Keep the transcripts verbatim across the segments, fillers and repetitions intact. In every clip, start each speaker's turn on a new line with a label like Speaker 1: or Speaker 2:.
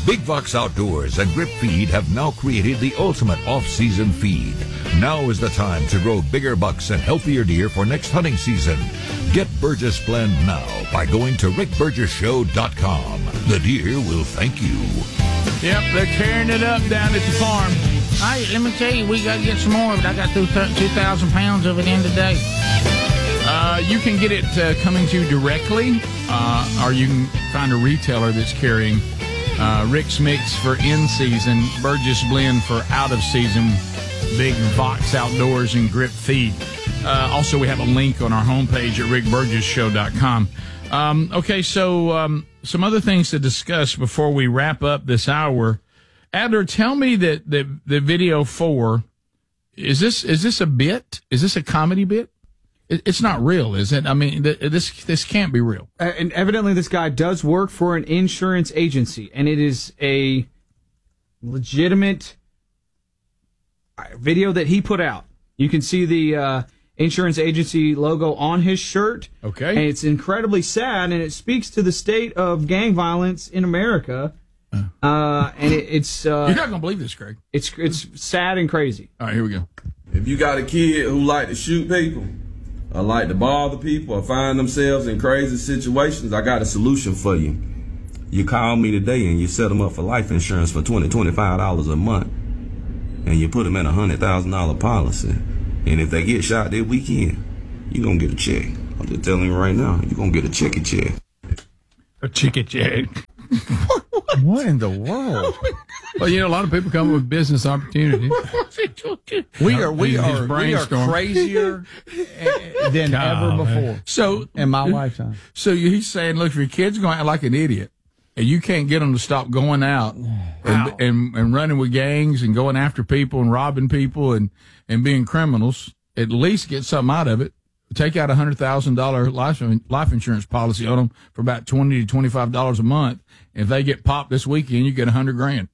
Speaker 1: Big Fox Outdoors and Grip Feed have now created the ultimate off-season feed. Now is the time to grow bigger bucks and healthier deer for next hunting season. Get Burgess Blend now by going to rick burgess show dot com. The deer will thank you.
Speaker 2: Yep, they're tearing it up down at the farm. Hey, let me tell you, we got to get some more of it. I got two thousand pounds of it in today. Uh, you can get it uh, coming to you directly, uh, or you can find a retailer that's carrying uh, Rick's Mix for in-season, Burgess Blend for out-of-season, Big Fox Outdoors and Grip Feed. Uh, also, we have a link on our homepage at rick burgess show dot com. Um, okay, so um, some other things to discuss before we wrap up this hour. Adler, tell me that the the video four, is this is this a bit? Is this a comedy bit? It, it's not real, is it? I mean, th- this this can't be real.
Speaker 3: Uh, and evidently, this guy does work for an insurance agency, and it is a legitimate video that he put out. You can see the uh, insurance agency logo on his shirt.
Speaker 2: Okay.
Speaker 3: And it's incredibly sad, and it speaks to the state of gang violence in America. Uh, and it, it's uh,
Speaker 2: You're not gonna believe this, Greg.
Speaker 3: It's it's sad and crazy.
Speaker 2: All right, here we go.
Speaker 4: If you got a kid who like to shoot people, or like to bother people, or find themselves in crazy situations, I got a solution for you. You call me today and you set them up for life insurance for twenty dollars, twenty-five dollars a month, and you put them in a one hundred thousand dollars policy. And if they get shot that weekend, you're going to get a check. I'm just telling you right now, you're going to get a chicken check.
Speaker 2: A chicken check.
Speaker 5: What in the world?
Speaker 6: Well, you know, a lot of people come with business opportunities.
Speaker 5: We are we
Speaker 6: He's- he's
Speaker 5: are we are
Speaker 6: brainstorming.
Speaker 5: crazier than ever
Speaker 6: God,
Speaker 5: before
Speaker 6: man.
Speaker 2: So
Speaker 5: in my lifetime.
Speaker 2: So he's saying, look, if your kid's going to act like an idiot, and you can't get them to stop going out and, and and running with gangs and going after people and robbing people and, and being criminals, at least get something out of it. Take out a one hundred thousand dollars life, life insurance policy on them for about twenty to twenty-five dollars a month. If they get popped this weekend, you get one hundred grand.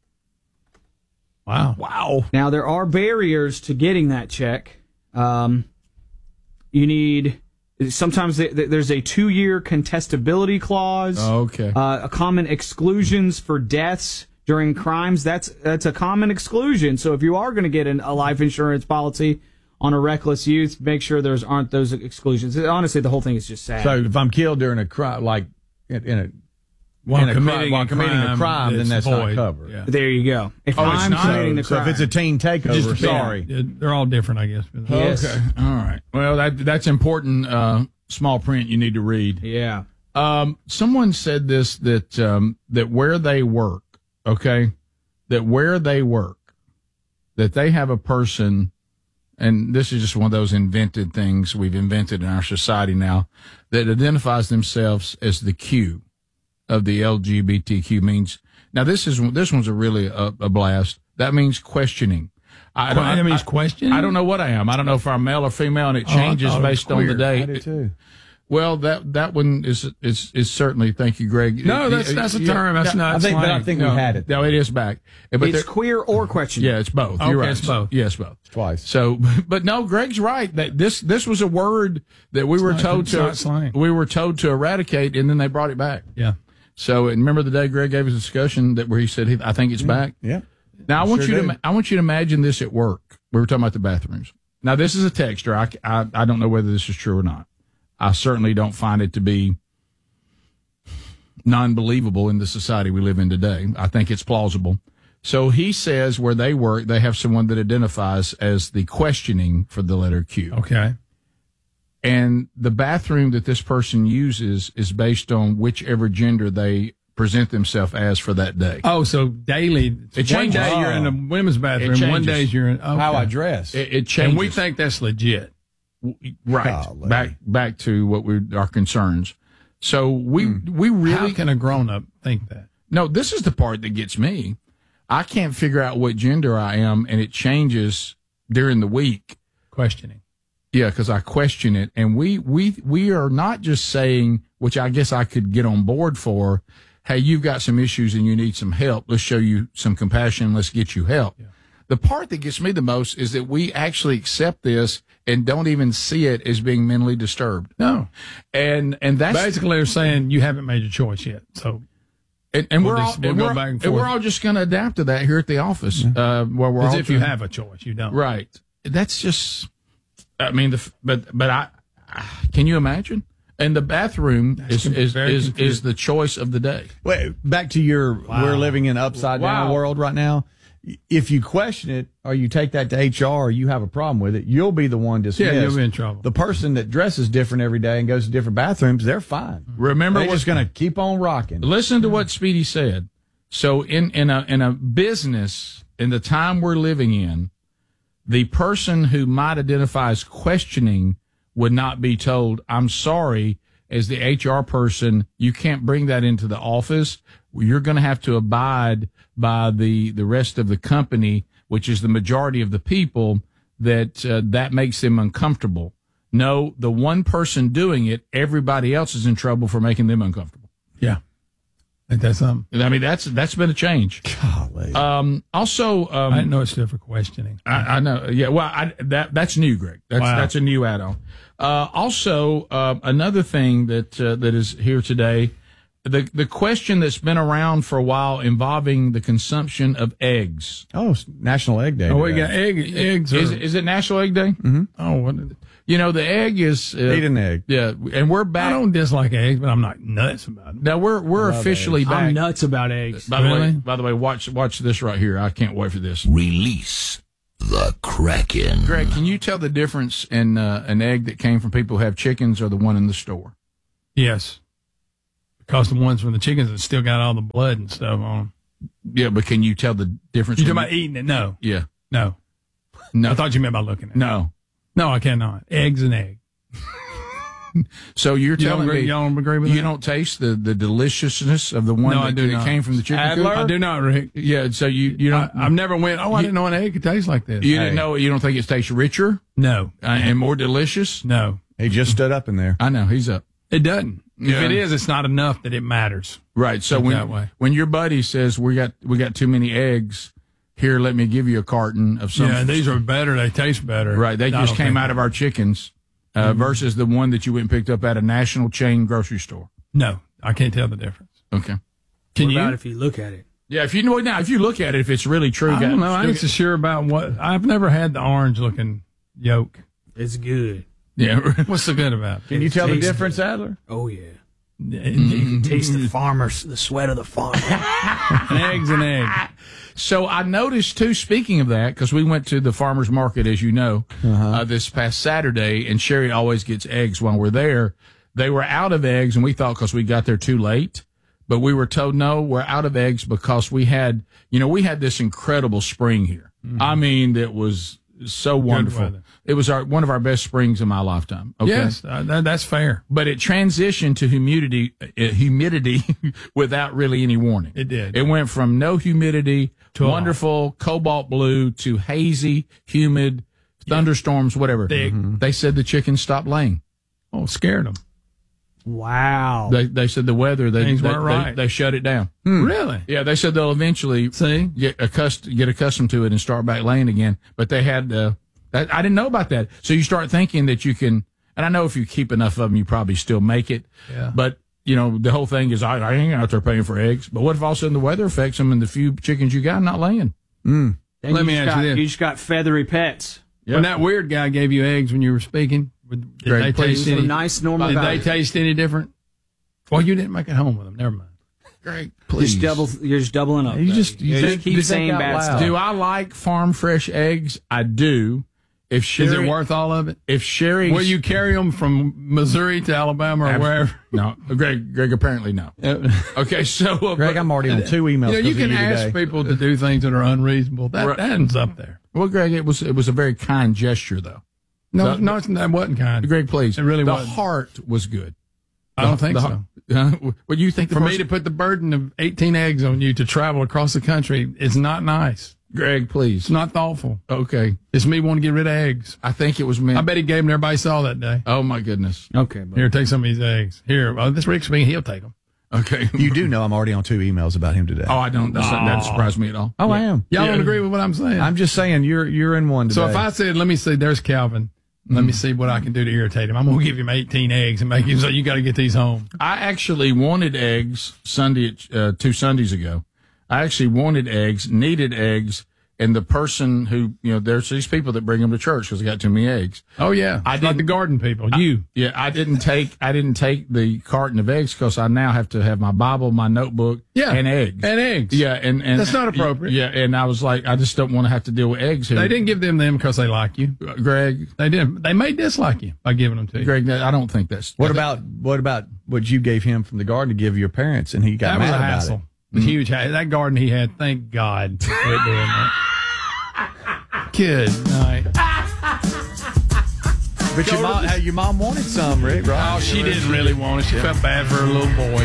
Speaker 6: Wow.
Speaker 2: Wow.
Speaker 3: Now, there are barriers to getting that check. Um, you need, sometimes th- th- there's a two-year contestability clause.
Speaker 2: Okay.
Speaker 3: Uh, a common exclusions for deaths during crimes. That's that's a common exclusion. So if you are going to get an, a life insurance policy on a reckless youth, make sure there's aren't those exclusions. Honestly, the whole thing is just sad.
Speaker 5: So if I'm killed during a crime, like in, in a
Speaker 6: While
Speaker 5: in a
Speaker 6: committing
Speaker 5: crime, while
Speaker 6: a
Speaker 5: committing a
Speaker 6: crime,
Speaker 5: crime, then
Speaker 6: it's
Speaker 5: that's
Speaker 6: void.
Speaker 5: not covered.
Speaker 6: Yeah.
Speaker 3: There you go. If
Speaker 2: Oh, it's
Speaker 3: I'm
Speaker 2: not?
Speaker 3: committing the
Speaker 5: So
Speaker 3: crime,
Speaker 5: if it's a teen takeover,
Speaker 6: Just-
Speaker 5: sorry.
Speaker 6: Yeah, they're all different, I guess.
Speaker 3: Yes.
Speaker 2: Okay. All right. Well, that that's important uh, small print you need to read.
Speaker 3: yeah.
Speaker 2: Um, someone said this, that um, that where they work, okay, that where they work, that they have a person, and this is just one of those invented things we've invented in our society now, that identifies themselves as the Q of the L G B T Q. Means, now this is this one's a really a, a blast. That means questioning. I don't.
Speaker 6: That means
Speaker 2: I,
Speaker 6: questioning?
Speaker 2: I don't know what I am. I don't know if I'm male or female, and it
Speaker 6: Oh, I
Speaker 2: changes
Speaker 6: thought it was
Speaker 2: based on the
Speaker 6: queer.
Speaker 2: day.
Speaker 5: I do too.
Speaker 2: Well, that that one is is is certainly. Thank you, Greg.
Speaker 6: No,
Speaker 2: It-
Speaker 6: that's
Speaker 2: it-
Speaker 6: that's a
Speaker 2: yeah,
Speaker 6: term. That's
Speaker 2: yeah,
Speaker 6: not
Speaker 5: I think, but I
Speaker 6: slang.
Speaker 5: think
Speaker 2: no,
Speaker 5: we had it.
Speaker 2: No, it is back. But
Speaker 3: It's
Speaker 2: there-
Speaker 3: queer or question.
Speaker 2: yeah, it's both.
Speaker 6: Okay,
Speaker 2: You're right.
Speaker 6: it's both.
Speaker 2: Yes, both.
Speaker 5: Twice.
Speaker 2: So, but no, Greg's right. That this this was a word that we were
Speaker 6: not-
Speaker 2: told
Speaker 6: it's
Speaker 2: to
Speaker 6: not slang.
Speaker 2: we were told to eradicate, and then they brought it back.
Speaker 6: Yeah.
Speaker 2: So, and remember the day Greg gave us a discussion that where he said, he, "I think it's back."
Speaker 5: Yeah.
Speaker 2: Now I want
Speaker 5: Sure
Speaker 2: you to
Speaker 5: do.
Speaker 2: ma- I want you to imagine this at work. We were talking about the bathrooms. Now this is a texture. I, I I don't know whether this is true or not. I certainly don't find it to be non-believable in the society we live in today. I think it's plausible. So he says where they work, they have someone that identifies as the questioning for the letter Q.
Speaker 6: Okay.
Speaker 2: And the bathroom that this person uses is based on whichever gender they present themselves as for that day.
Speaker 6: Oh, so daily.
Speaker 2: It
Speaker 6: one
Speaker 2: changes.
Speaker 6: day you're in the women's bathroom.
Speaker 2: changes.
Speaker 6: One day you're in. Okay.
Speaker 5: How I dress.
Speaker 2: It, it changes.
Speaker 6: And we think that's legit.
Speaker 2: right
Speaker 5: Golly.
Speaker 2: back back to what we our concerns. So we we
Speaker 6: How
Speaker 2: really
Speaker 6: can a grown up think that?
Speaker 2: no. This is the part that gets me. I can't figure out what gender I am, and it changes during the week.
Speaker 6: Questioning.
Speaker 2: Yeah, because I question it, and we we we are not just saying, which I guess I could get on board for. Hey, you've got some issues and you need some help. Let's show you some compassion. Let's get you help. Yeah. The part that gets me the most is that we actually accept this and don't even see it as being mentally disturbed.
Speaker 6: No.
Speaker 2: And and that's
Speaker 6: Basically, they're saying you haven't made your choice yet. So
Speaker 2: And, and
Speaker 6: We'll
Speaker 2: we're all
Speaker 6: just- we'll
Speaker 2: and
Speaker 6: go
Speaker 2: we're,
Speaker 6: back and
Speaker 2: and we're
Speaker 6: forth.
Speaker 2: all just going to adapt to that here at the office, uh, where we're
Speaker 6: As
Speaker 2: all
Speaker 6: if you
Speaker 2: trying-
Speaker 6: have a choice. You don't.
Speaker 2: right. That's just. I mean, the f- but but I can you imagine? And the bathroom is
Speaker 6: con-
Speaker 2: is
Speaker 6: very
Speaker 2: is, is
Speaker 6: confusing.
Speaker 2: the choice of the day.
Speaker 5: Wait, back to your we're living in upside down
Speaker 2: Wow.
Speaker 5: world right now. If you question it or you take that to H R or you have a problem with it, you'll be the one dismissed.
Speaker 6: Yeah, you'll be in trouble.
Speaker 5: The person that dresses different every day and goes to different bathrooms, they're fine.
Speaker 2: Remember
Speaker 5: They're
Speaker 2: what's
Speaker 5: just going to keep on rocking.
Speaker 2: Listen to what Speedy said. So in, in a in a business in the time we're living in, the person who might identify as questioning would not be told, I'm sorry, as the H R person, you can't bring that into the office. You're going to have to abide by the, the rest of the company, which is the majority of the people, that uh, that makes them uncomfortable. No, the one person doing it, everybody else is in trouble for making them uncomfortable.
Speaker 6: Yeah. Ain't that something?
Speaker 2: I mean, that's that's been a change.
Speaker 5: Golly.
Speaker 2: Um, also, um,
Speaker 6: I didn't know it's still for questioning.
Speaker 2: I, I know. Yeah. Well, I, that that's new, Greg. That's
Speaker 6: Wow.
Speaker 2: that's a new add-on. Uh, also, uh, another thing that uh, that is here today, the the question that's been around for a while involving the consumption of eggs.
Speaker 5: oh, it's National Egg Day.
Speaker 6: Oh, we
Speaker 5: today.
Speaker 6: got egg, eggs.
Speaker 2: Is
Speaker 6: Are,
Speaker 2: it, is it National Egg Day? Mm-hmm.
Speaker 6: oh, what is it?
Speaker 2: You know, the egg is uh,
Speaker 5: Eat an egg.
Speaker 2: yeah, and we're
Speaker 6: I
Speaker 2: back.
Speaker 6: don't dislike eggs, but I'm not nuts about them.
Speaker 2: Now we're we're officially back.
Speaker 3: I'm nuts about eggs.
Speaker 2: By the way,
Speaker 6: Really?
Speaker 2: by the way, watch watch this right here. I can't wait for this.
Speaker 1: Release the Kraken.
Speaker 2: Greg, can you tell the difference in uh, an egg that came from people who have chickens or the one in the store?
Speaker 6: Yes. Because the ones from the chickens that still got all the blood and stuff on them.
Speaker 2: Yeah, but can you tell the difference?
Speaker 6: You talking
Speaker 2: when
Speaker 6: about eating it? No.
Speaker 2: Yeah.
Speaker 6: No.
Speaker 2: No.
Speaker 6: I thought you meant by looking at it.
Speaker 2: No.
Speaker 6: No, I cannot. Eggs and egg.
Speaker 2: So you're
Speaker 6: You don't,
Speaker 2: telling
Speaker 6: agree,
Speaker 2: me
Speaker 6: you don't agree with
Speaker 2: you
Speaker 6: that?
Speaker 2: don't taste the, the deliciousness of the one
Speaker 6: No,
Speaker 2: that,
Speaker 6: I do
Speaker 2: that
Speaker 6: not.
Speaker 2: came from the chicken coop?
Speaker 6: I do not, Rick.
Speaker 2: Yeah, so you you
Speaker 6: I,
Speaker 2: don't
Speaker 6: I've never went, oh, I didn't know an egg could taste like this.
Speaker 2: you
Speaker 6: Hey.
Speaker 2: didn't know you don't think it tastes richer
Speaker 6: No.
Speaker 2: uh, and more delicious?
Speaker 6: No.
Speaker 5: He just stood up in there.
Speaker 2: I know he's up.
Speaker 6: It doesn't.
Speaker 2: Yeah.
Speaker 6: If it is, it's not enough that it matters.
Speaker 2: Right. So
Speaker 6: Think
Speaker 2: when
Speaker 6: that way.
Speaker 2: when your buddy says we got we got too many eggs, here let me give you a carton of some.
Speaker 6: yeah, and these are better. They taste better.
Speaker 2: right. They
Speaker 6: I
Speaker 2: just
Speaker 6: don't
Speaker 2: came
Speaker 6: think-
Speaker 2: out of our chickens uh, versus the one that you went and picked up at a national chain grocery store.
Speaker 6: No, I can't tell the difference.
Speaker 2: Okay.
Speaker 6: Can
Speaker 3: What
Speaker 6: you?
Speaker 3: about if you look at it?
Speaker 2: Yeah. If you know now, if you look at it, if it's really true,
Speaker 6: I
Speaker 2: guys,
Speaker 6: don't know. I
Speaker 2: still
Speaker 6: ain't so sure about what. I've never had the orange looking yolk.
Speaker 3: It's good.
Speaker 2: Yeah.
Speaker 6: What's so good about it?
Speaker 5: Can you tell the
Speaker 3: tastes
Speaker 5: difference, Adler?
Speaker 3: Oh yeah.
Speaker 6: Mm-hmm.
Speaker 3: Taste the farmers, the sweat of the farmer.
Speaker 6: An egg's an egg.
Speaker 2: So I noticed too, speaking of that, because we went to the farmer's market, as you know, uh, this past Saturday, and Sherry always gets eggs when we're there. They were out of eggs, and we thought because we got there too late, but we were told, no, we're out of eggs because we had, you know, we had this incredible spring here. I mean, that was so wonderful.
Speaker 6: weather.
Speaker 2: It was our, one of our best springs in my lifetime. Okay.
Speaker 6: Yes, uh, that, that's fair.
Speaker 2: But it transitioned to humidity, uh, humidity without really any warning.
Speaker 6: It did.
Speaker 2: It went from no humidity to
Speaker 6: To a-
Speaker 2: wonderful cobalt blue to hazy, humid, thunderstorms, whatever.
Speaker 6: Thick.
Speaker 2: They said the chickens stopped laying.
Speaker 6: Oh, scared them.
Speaker 3: Wow.
Speaker 2: They they said the weather they
Speaker 6: Things
Speaker 2: they,
Speaker 6: weren't
Speaker 2: they,
Speaker 6: right.
Speaker 2: they shut it down.
Speaker 6: Really?
Speaker 2: Yeah, they said they'll eventually
Speaker 6: See?
Speaker 2: get accustomed get accustomed to it and start back laying again. But they had uh, that I didn't know about that. So you start thinking that you can, and I know if you keep enough of them, you probably still make it.
Speaker 6: Yeah.
Speaker 2: But you know the whole thing is I, I ain't out there paying for eggs. But what if all of a sudden the weather affects them and the few chickens you got not laying?
Speaker 3: Then
Speaker 6: Let
Speaker 3: you
Speaker 6: me
Speaker 3: just
Speaker 6: ask
Speaker 3: got,
Speaker 6: you this.
Speaker 3: You just got feathery pets.
Speaker 6: When that weird guy gave you eggs when you were speaking, did
Speaker 2: Greg,
Speaker 6: they
Speaker 2: please.
Speaker 6: taste
Speaker 3: Some
Speaker 6: any?
Speaker 3: nice normal
Speaker 6: Did they
Speaker 3: values.
Speaker 6: taste any different? Well, you didn't make it home with them. Never mind.
Speaker 2: Greg, please.
Speaker 3: Just double. You're just doubling up.
Speaker 5: You
Speaker 3: buddy.
Speaker 5: just- you
Speaker 3: You
Speaker 5: think-
Speaker 3: keep
Speaker 5: you
Speaker 3: saying
Speaker 5: think out
Speaker 3: bad
Speaker 5: loud.
Speaker 3: stuff.
Speaker 2: Do I like farm fresh eggs? I do. If Sherry,
Speaker 6: Is it worth all of it?
Speaker 2: If Sherry,
Speaker 6: Will you carry them from Missouri to Alabama or wherever?
Speaker 2: No, Greg. Greg, apparently no. Okay, so uh,
Speaker 5: Greg, I'm already on two emails.
Speaker 6: You know, you
Speaker 5: 'cause of
Speaker 6: can ask
Speaker 5: today.
Speaker 6: people to do things that are unreasonable. That,
Speaker 2: Right.
Speaker 6: that ends up there.
Speaker 2: Well, Greg, it was it was a very kind gesture, though.
Speaker 6: No,
Speaker 2: The-
Speaker 6: no, it's, that wasn't kind.
Speaker 2: Greg, please.
Speaker 6: It really
Speaker 2: the
Speaker 6: wasn't.
Speaker 2: heart was good.
Speaker 6: I don't think
Speaker 2: The-
Speaker 6: so.
Speaker 2: Uh, what do you think? The
Speaker 6: For me
Speaker 2: person-
Speaker 6: to put the burden of eighteen eggs on you to travel across the country is not nice.
Speaker 2: Greg, please.
Speaker 6: It's not thoughtful.
Speaker 2: Okay,
Speaker 6: It's me wanting to get rid of eggs.
Speaker 2: I think it was meant.
Speaker 6: I bet he gave them to everybody saw that day.
Speaker 2: Oh my goodness.
Speaker 3: Okay, but
Speaker 6: Here, take some of these eggs. Here, oh, this Rick's being, he'll take them.
Speaker 2: Okay.
Speaker 5: You do know I'm already on two emails about him today.
Speaker 2: Oh, I don't. That's, That doesn't surprise me at all.
Speaker 5: Oh, I am.
Speaker 6: Y'all
Speaker 2: Yeah.
Speaker 6: don't agree with what I'm saying?
Speaker 5: I'm just saying you're you're in one today.
Speaker 6: so if I said, let me say, there's Calvin. Let me see what I can do to irritate him. I'm going to give him eighteen eggs and make him say, you got to get these home.
Speaker 2: I actually wanted eggs Sunday, uh, two Sundays ago. I actually wanted eggs, needed eggs, and the person who, you know, there's these people that bring them to church because they got too many eggs.
Speaker 6: Oh, yeah.
Speaker 2: I
Speaker 6: It's like
Speaker 2: didn't-
Speaker 6: the garden people.
Speaker 2: I-
Speaker 6: You.
Speaker 2: yeah, I didn't take I didn't take the carton of eggs because I now have to have my Bible, my notebook,
Speaker 6: Yeah.
Speaker 2: and eggs.
Speaker 6: And eggs.
Speaker 2: Yeah, and, and
Speaker 6: That's not appropriate.
Speaker 2: Yeah, and I was like, I just don't want to have to deal with eggs here.
Speaker 6: They didn't give them them because they like you.
Speaker 2: Uh, Greg,
Speaker 6: They didn't. They may dislike you by giving them to you.
Speaker 2: Greg, I don't think that's
Speaker 5: What about what about what you gave him from the garden to give your parents, and he got
Speaker 6: That was
Speaker 5: mad
Speaker 6: a
Speaker 5: about
Speaker 6: hassle.
Speaker 5: it?
Speaker 6: The huge ha- that garden he had. Thank God. Quit doing that. Good night.
Speaker 5: But your mom, hey, your mom wanted some, Rick, right?
Speaker 6: Oh, she didn't really want it. She felt bad for her little boy.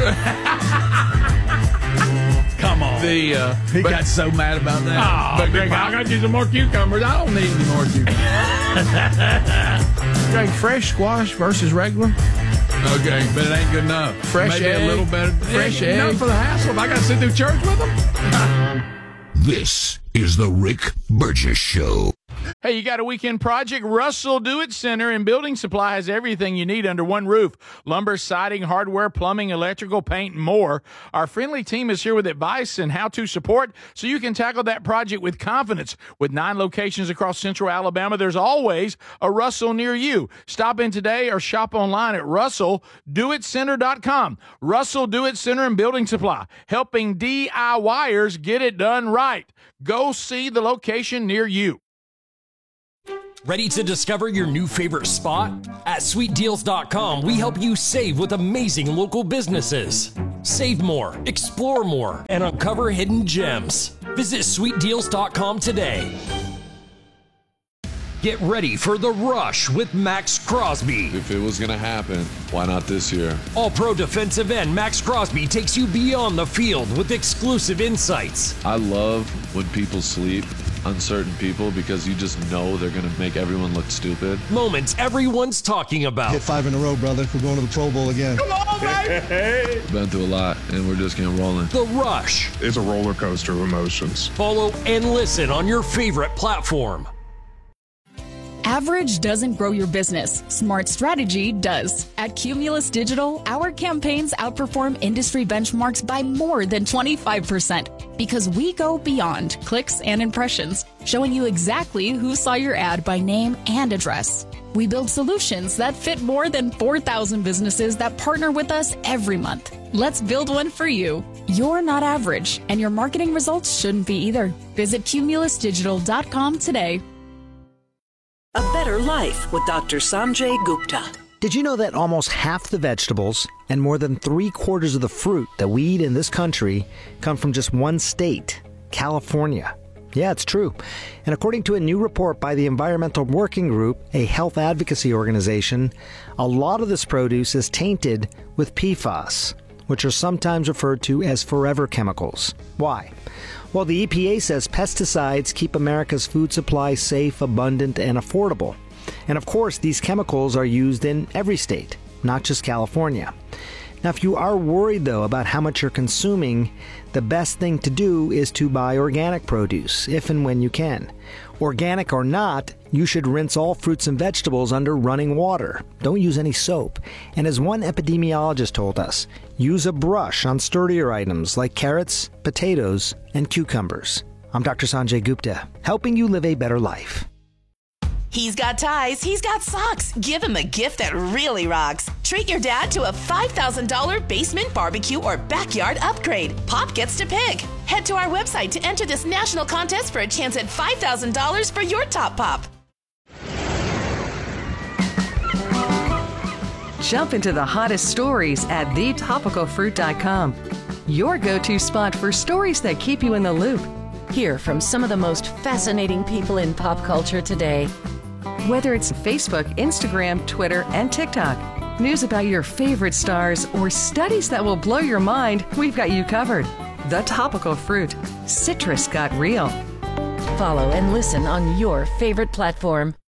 Speaker 6: Come on.
Speaker 2: the uh,
Speaker 5: He
Speaker 2: but-
Speaker 5: got so mad about that.
Speaker 6: Oh, but Greg, I got you some more cucumbers. I don't need any more cucumbers.
Speaker 2: Greg, fresh squash versus regular?
Speaker 6: Okay, but it ain't good enough.
Speaker 2: Fresh
Speaker 6: Maybe
Speaker 2: egg.
Speaker 6: a little better.
Speaker 2: Fresh
Speaker 6: Ain't enough
Speaker 2: egg.
Speaker 6: for the hassle. If I got to sit through church with them.
Speaker 1: This is the Rick Burgess Show.
Speaker 2: Hey, you got a weekend project? Russell Do It Center and Building Supply has everything you need under one roof. Lumber, siding, hardware, plumbing, electrical, paint, and more. Our friendly team is here with advice and how-to support so you can tackle that project with confidence. With nine locations across central Alabama, there's always a Russell near you. Stop in today or shop online at russell do it center dot com. Russell Do It Center and Building Supply, helping DIYers get it done right. Go see the location near you.
Speaker 7: Ready to discover your new favorite spot? At sweet deals dot com, we help you save with amazing local businesses. Save more, explore more, and uncover hidden gems. Visit sweet deals dot com today. Get ready for the rush with Max Crosby.
Speaker 8: If it was going to happen, why not this year?
Speaker 7: All-pro defensive end Max Crosby takes you beyond the field with exclusive insights.
Speaker 8: I love when people sleep, uncertain people, because you just know they're going to make everyone look stupid.
Speaker 7: Moments everyone's talking about.
Speaker 9: Hit five in a row, brother. We're going to the Pro Bowl again.
Speaker 7: Come on, baby!
Speaker 8: Been through a lot, and we're just getting rolling.
Speaker 7: The Rush.
Speaker 10: It's a roller coaster of emotions.
Speaker 7: Follow and listen on your favorite platform.
Speaker 11: Average doesn't grow your business. Smart strategy does. At Cumulus Digital, our campaigns outperform industry benchmarks by more than twenty-five percent because we go beyond clicks and impressions, showing you exactly who saw your ad by name and address. We build solutions that fit more than four thousand businesses that partner with us every month. Let's build one for you. You're not average, and your marketing results shouldn't be either. Visit cumulus digital dot com today.
Speaker 12: A Better Life with Doctor Sanjay Gupta.
Speaker 13: Did you know that almost half the vegetables and more than three quarters of the fruit that we eat in this country come from just one state, California? Yeah, it's true. And according to a new report by the Environmental Working Group, a health advocacy organization, a lot of this produce is tainted with P FAS, which are sometimes referred to as forever chemicals. Why? Well, the E P A says pesticides keep America's food supply safe, abundant, and affordable. And of course, these chemicals are used in every state, not just California. Now, if you are worried, though, about how much you're consuming, the best thing to do is to buy organic produce, if and when you can. Organic or not, you should rinse all fruits and vegetables under running water. Don't use any soap. And as one epidemiologist told us, use a brush on sturdier items like carrots, potatoes, and cucumbers. I'm Doctor Sanjay Gupta, helping you live a better life.
Speaker 14: He's got ties, he's got socks. Give him a gift that really rocks. Treat your dad to a five thousand dollars basement barbecue or backyard upgrade. Pop gets to pick. Head to our website to enter this national contest for a chance at five thousand dollars for your top pop.
Speaker 15: Jump into the hottest stories at the topical fruit dot com. Your go-to spot for stories that keep you in the loop.
Speaker 16: Hear from some of the most fascinating people in pop culture today.
Speaker 15: Whether it's Facebook, Instagram, Twitter, and TikTok, news about your favorite stars, or studies that will blow your mind, we've got you covered. The Topical Fruit. Citrus got real.
Speaker 16: Follow and listen on your favorite platform.